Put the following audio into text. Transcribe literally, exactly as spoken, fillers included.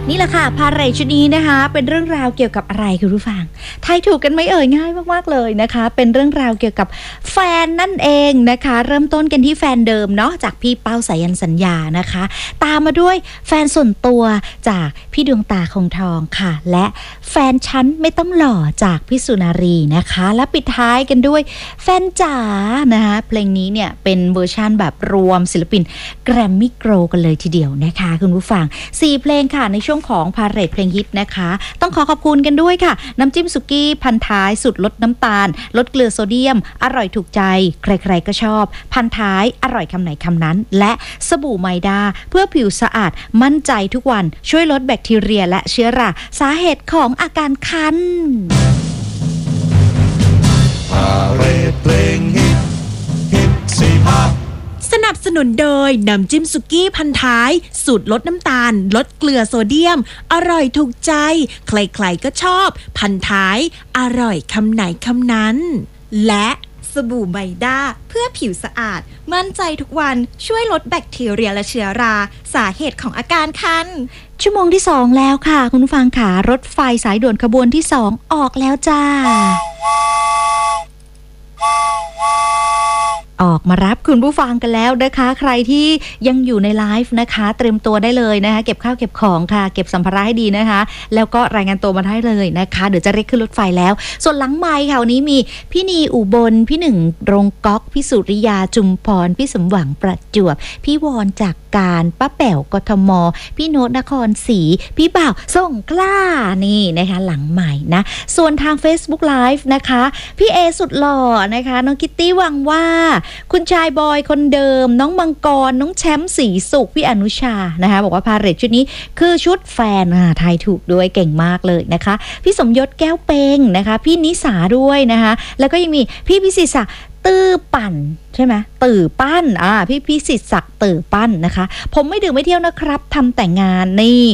นี่แหละค่ะพาเหรดชุดนี้นะคะเป็นเรื่องราวเกี่ยวกับอะไรคุณผู้ฟังทายถูกกันไหมเอ่ยง่ายมากๆเลยนะคะเป็นเรื่องราวเกี่ยวกับแฟนนั่นเองนะคะเริ่มต้นกันที่แฟนเดิมเนาะจากพี่เป้าสายันสัญญานะคะตามมาด้วยแฟนส่วนตัวจากพี่ดวงตาคงทองค่ะและแฟนฉันไม่ต้องหล่อจากพี่สุนารีนะคะและปิดท้ายกันด้วยแฟนจ๋านะคะเพลงนี้เนี่ยเป็นเวอร์ชันแบบรวมศิลปินแกรมมี่โกลด์กันเลยทีเดียวนะคะคุณผู้ฟังสี่เพลงค่ะในช่วงของพาเหรดเพลงฮิตนะคะต้องขอขอบคุณกันด้วยค่ะน้ำจิ้มสุกี้พันท้ายสุดลดน้ำตาลลดเกลือโซเดียมอร่อยถูกใจใครๆก็ชอบพันท้ายอร่อยคำไหนคำนั้นและสบู่ไมดาเพื่อผิวสะอาดมั่นใจทุกวันช่วยลดแบคทีเรียและเชื้อราสาเหตุของอาการคันพาเหรดเพลงฮิตฮิตสี่ภาคสนับสนุนโดยน้ำจิ้มสุกี้พันท้ายสูตรลดน้ำตาลลดเกลือโซเดียมอร่อยถูกใจใครๆก็ชอบพันท้ายอร่อยคำไหนคำนั้นและสบู่ไมด้าเพื่อผิวสะอาดมั่นใจทุกวันช่วยลดแบคทีเรียและเชื้อราสาเหตุของอาการคันชั่วโมงที่สองแล้วค่ะคุณผู้ฟังค่ะ รถไฟสายด่วนขบวนที่สองออกแล้วจ้าออกมารับคุณผู้ฟังกันแล้วนะคะใครที่ยังอยู่ในไลฟ์นะคะเตรียมตัวได้เลยนะคะเก็บข้าวเก็บของค่ะเก็บสัมภาระให้ดีนะคะแล้วก็รายงานตัวมาได้เลยนะคะเดี๋ยวจะเรียกขึ้นรถไฟแล้วส่วนหลังไมค์ค่ะวันนี้มีพี่นีอุบลพี่หนึ่งรงก๊อกพี่สุริยาจุมพรพี่สมหวังประจวบพี่วอนจากการป้าแป๋วกทมพี่โนตนครศรีพี่บ่าวส่งกล้านี่นะคะหลังใหม่นะส่วนทาง Facebook Live นะคะพี่เอสุดหล่อนะคะน้องคิตตี้หวังว่าคุณชายบอยคนเดิมน้องมังกรน้องแชมป์สีสุขพี่อนุชานะคะบอกว่าพาเหรดชุดนี้คือชุดแฟนอ่ะทายถูกด้วยเก่งมากเลยนะคะพี่สมยศแก้วเปงนะคะพี่นิสาด้วยนะคะแล้วก็ยังมีพี่พิสิทธิ์ศักดิ์ตื้อปั่นใช่ไหมตื่อปั้นอ่าพี่พิสิทธิ์ศักดิ์ตื่อปั้นนะคะผมไม่ดื่มไม่เที่ยวนะครับทำแต่งงานนี่